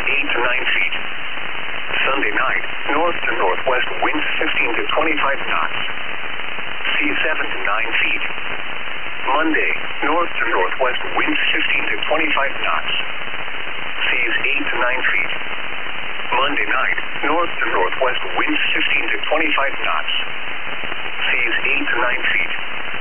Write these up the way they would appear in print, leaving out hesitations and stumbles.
8 to 9 feet. Sunday night, north to northwest winds 15 to 25 knots. Seas 7 to 9 feet. Monday, north to northwest winds 15 to 25 knots. Seas 8 to 9 feet. Monday night, north to northwest winds 15 to 25 knots. Seas 8 to 9 feet.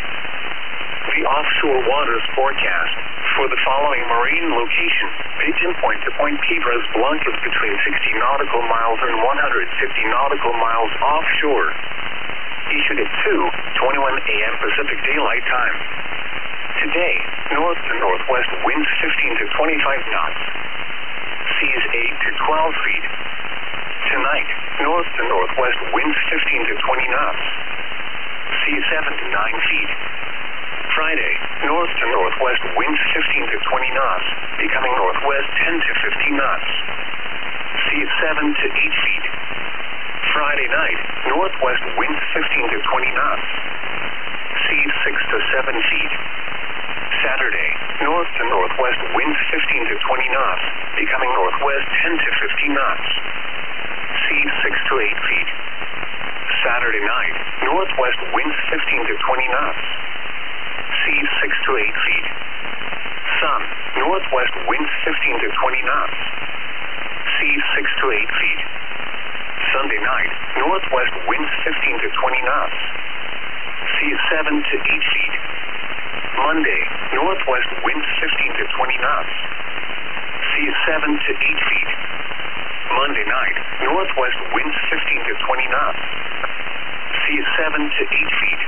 The offshore waters forecast for the following marine location: Pigeon Point to Point Piedras Blancas between 60 nautical miles and 150 nautical miles offshore. Issued at 2:21 a.m. Pacific Daylight Time. Today, north to northwest winds 15 to 25 knots. Seas 8 to 12 feet. Tonight, north to northwest winds 15 to 20 knots. Seas 7 to 9 feet. Friday, north to northwest winds 15 to 20 knots, becoming northwest 10 to 15 knots. Seas 7 to 8 feet. Friday night, northwest winds 15 to 20 knots. Seas 6 to 7 feet. Saturday, north to northwest winds 15 to 20 knots, becoming northwest 10 to 15 knots. Seas 6 to 8 feet. Saturday night, northwest winds 15 to 20 knots. Seas 6 to 8 feet. Sun, northwest winds 15 to 20 knots. Seas 6 to 8 feet. Sunday night, northwest winds 15 to 20 knots. Seas 7 to 8 feet. Monday, northwest winds 15 to 20 knots. Seas 7 to 8 feet. Monday night, northwest winds 15 to 20 knots. Seas 7 to 8 feet.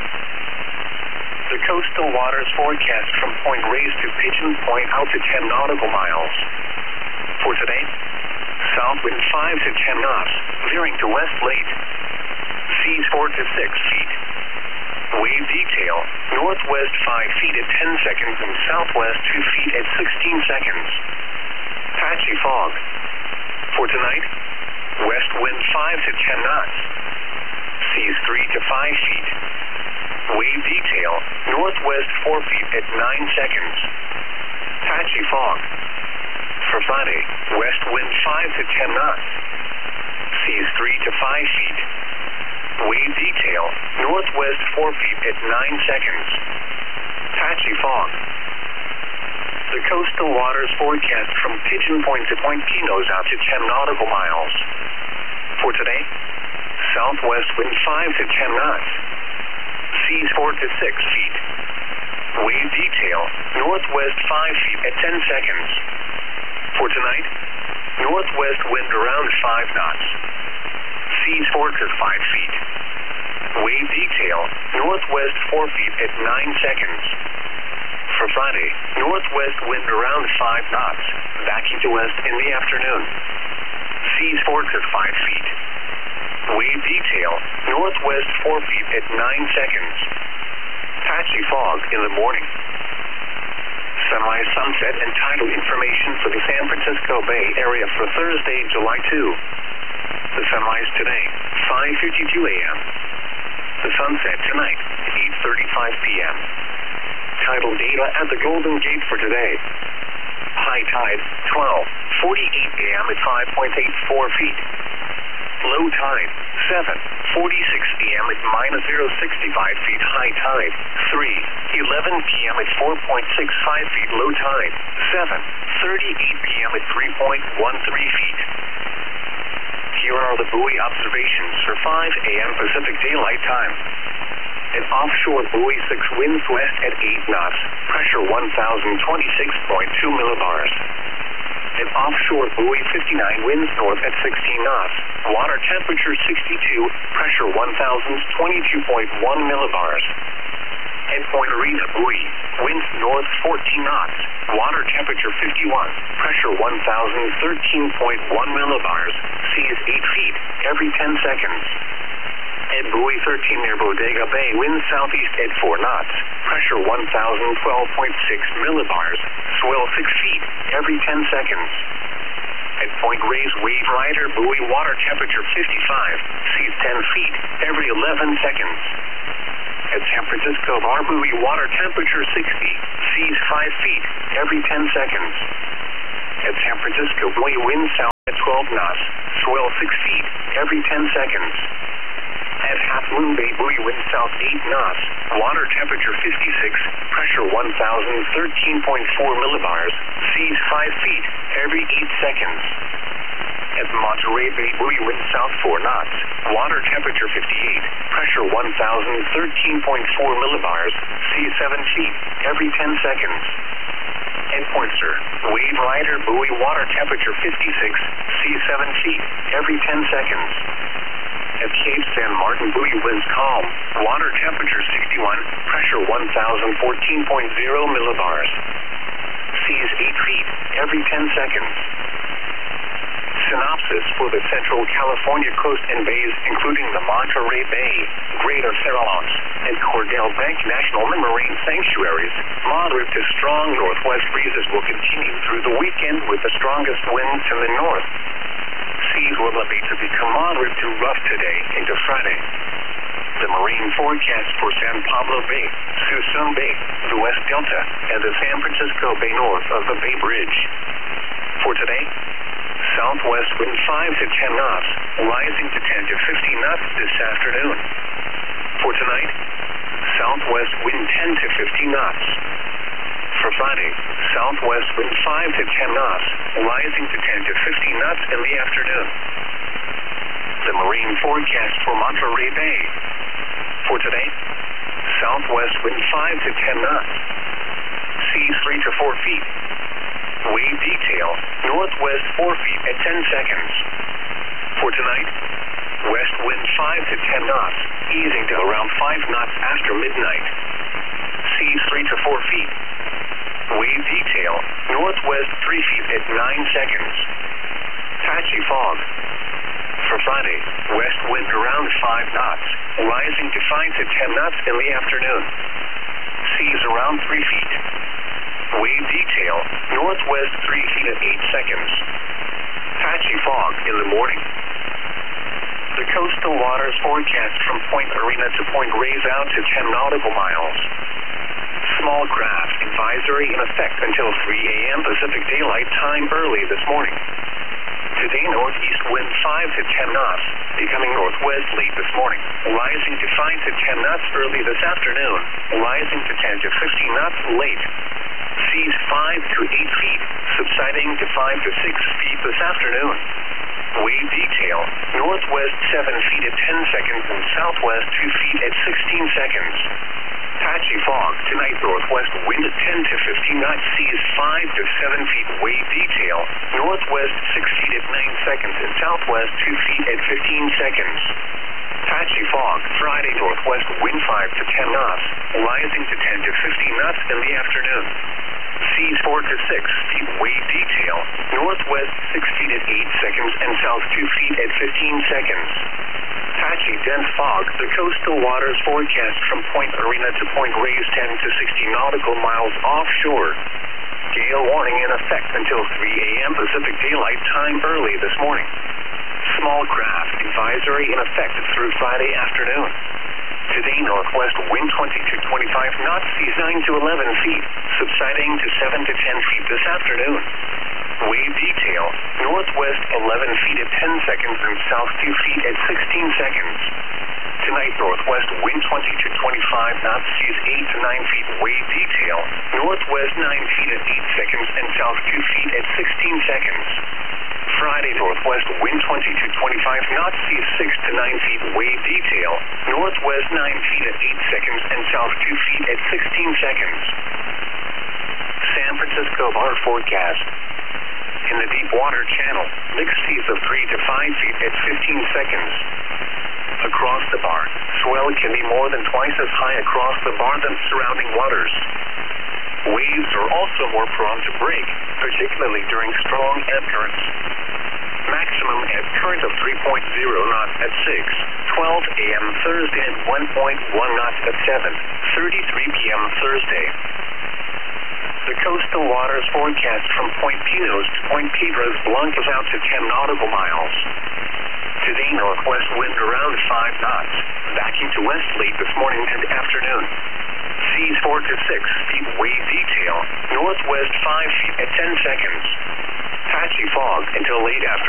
The coastal waters forecast from Point Reyes to Pigeon Point out to 10 nautical miles. For today, south wind 5 to 10 knots, veering to west late. Seas 4 to 6 feet. Wave detail, northwest 5 feet at 10 seconds and southwest 2 feet at 16 seconds. Patchy fog. For tonight, west wind 5 to 10 knots. Seas 3 to 5 feet. Wave detail, northwest 4 feet at 9 seconds. Patchy fog. For Friday, west wind 5 to 10 knots. Seas 3 to 5 feet. Wave detail, northwest 4 feet at 9 seconds. Patchy fog. The coastal waters forecast from Pigeon Point to Point Pinos out to 10 nautical miles. For today, southwest wind 5 to 10 knots. Seas 4 to 6 feet. Wave detail, northwest 5 feet at 10 seconds. For tonight, northwest wind around 5 knots. Seas 4 to 5 feet. Wave detail, northwest 4 feet at 9 seconds. For Friday, northwest wind around 5 knots, backing to west in the afternoon. Seas 4 to 5 feet. Wave detail, northwest 4 feet at 9 seconds. Patchy fog in the morning. Sunrise, sunset, and tidal information for the San Francisco Bay Area for Thursday, July 2. The sunrise today, 5:52 a.m. The sunset tonight, 8:35 p.m. Tidal data at the Golden Gate for today. High tide, 12:48 a.m. at 5.84 feet. Low tide, 7:46 a.m. at -0.65 feet. High tide, 3:11 p.m. at 4.65 feet. Low tide, 7:38 p.m. at 3.13 feet. Here are the buoy observations for 5 a.m. Pacific Daylight Time. An offshore buoy 6 winds west at 8 knots, pressure 1,026.2 millibars. An offshore buoy 59 winds north at 16 knots, water temperature 62, pressure 1,022.1 millibars. At Point Arena buoy, winds north 14 knots, water temperature 51, pressure 1,013.1 millibars, seas 8 feet every 10 seconds. At buoy 13 near Bodega Bay, winds southeast at 4 knots, pressure 1,012.6 millibars, swell 6 feet every 10 seconds. At Point Reyes Wave Rider buoy, water temperature 55, seas 10 feet every 11 seconds. At San Francisco Bar buoy, water temperature 60, seas 5 feet every 10 seconds. At San Francisco buoy, wind south 12 knots, swell 6 feet, every 10 seconds. At Half Moon Bay, buoy wind south 8 knots, water temperature 56, pressure 1013.4 millibars, seas 5 feet, every 8 seconds. At Monterey Bay, buoy wind south 4 knots, water temperature 58, pressure 1013.4 millibars, seas 7 feet, every 10 seconds. At Pointer, wave rider buoy, water temperature 56, seas 7 feet, every 10 seconds. At Cape San Martin, buoy winds calm, water temperature 61, pressure 1014.0 millibars, seas 8 feet, every 10 seconds. Synopsis for the Central California coast and bays, including the Monterey Bay, Greater Farallones, and Cordell Bank National Marine Sanctuaries. Moderate to strong northwest breezes will continue through the weekend with the strongest winds in the north. Seas will elevate to become moderate to rough today into Friday. The marine forecast for San Pablo Bay, Suisun Bay, the West Delta, and the San Francisco Bay north of the Bay Bridge. For today, southwest wind 5 to 10 knots, rising to 10 to 15 knots this afternoon. For tonight, southwest wind 10 to 15 knots. For Friday, southwest wind 5 to 10 knots, rising to 10 to 15 knots in the afternoon. The marine forecast for Monterey Bay. For today, southwest wind 5 to 10 knots, seas 3 to 4 feet. Wave detail, northwest 4 feet at 10 seconds. For tonight, west wind 5 to 10 knots, easing to around 5 knots after midnight. Seas 3 to 4 feet. Wave detail, northwest 3 feet at 9 seconds. Patchy fog. For Friday, west wind around 5 knots, rising to 5 to 10 knots in the afternoon. Seas around 3 feet. Wave detail, northwest 3 feet at 8 seconds. Patchy fog in the morning. The coastal waters forecast from Point Arena to Point Reyes out to 10 nautical miles. Small craft advisory in effect until 3 a.m. Pacific Daylight Time early this morning. Today, northeast wind 5 to 10 knots, becoming northwest late this morning, rising to 5 to 10 knots early this afternoon, rising to 10 to 15 knots late. Seas 5 to 8 feet, subsiding to 5 to 6 feet this afternoon. Wave detail, northwest 7 feet at 10 seconds and southwest 2 feet at 16 seconds. Patchy fog, tonight northwest wind at 10 to 15 knots, seas 5 to 7 feet, wave detail, northwest 6 feet at 9 seconds and southwest 2 feet at 15 seconds. Patchy fog, Friday northwest wind 5 to 10 knots, rising to 10 to 15 knots in the afternoon. Seas 4 to 6 feet, wave detail, northwest 6 feet at 8 seconds and south 2 feet at 15 seconds. Patchy dense fog, the coastal waters forecast from Point Arena to Point Reyes 10 to 60 nautical miles offshore. Gale warning in effect until 3 a.m. Pacific Daylight Time early this morning. Small craft advisory in effect through Friday afternoon. Today, northwest wind 20 to 25 knots, seas 9 to 11 feet, subsiding to 7 to 10 feet this afternoon. Wave detail, northwest 11 feet at 10 seconds and south 2 feet at 16 seconds. Tonight, northwest wind 20 to 25 knots, seas 8 to 9 feet, wave detail, northwest 9 feet at 8 seconds and south 2 feet at 16 seconds. Friday, northwest wind 20 to 25 knots, seas 6 to 9 feet, wave detail, northwest 9 feet at 8 seconds and south 2 feet at 16 seconds. San Francisco bar forecast. In the deep water channel, mixed seas of 3 to 5 feet at 15 seconds. Across the bar, swell can be more than twice as high across the bar than surrounding waters. Waves are also more prone to break, particularly during strong ebb currents. Maximum ebb current of 3.0 knots at 6:12 a.m. Thursday and 1.1 knots at 7:33 p.m. Thursday. The coastal waters forecast from Point Pinos to Point Piedras Blancas out to 10 nautical miles. Today, northwest wind around 5 knots, backing to west late this morning and afternoon. Seas 4 to 6 feet, wave detail, northwest 5 feet at 10 seconds. Patchy fog until late afternoon.